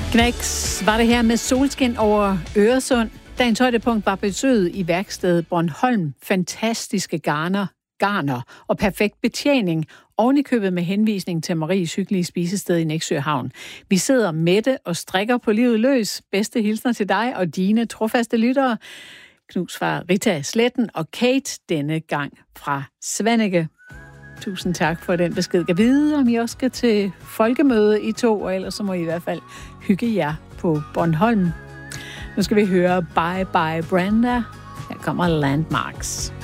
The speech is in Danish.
Knæks var det her med solskin over Øresund. Dagens højdepunkt var besøget i værkstedet Bornholm. Fantastiske garner og perfekt betjening. Ovenikøbet med henvisning til Maries hyggelige spisested i Nexø Havn. Vi sidder mætte og strikker på livet løs. Bedste hilsner til dig og dine trofaste lyttere. Knus fra Rita Sletten og Kate, denne gang fra Svaneke. Tusind tak for den besked. Jeg ved, om I også skal til folkemøde i 2, og ellers så må I hvert fald hygge jer på Bornholm. Nu skal vi høre Bye Bye Brenda. Her kommer Landmarks.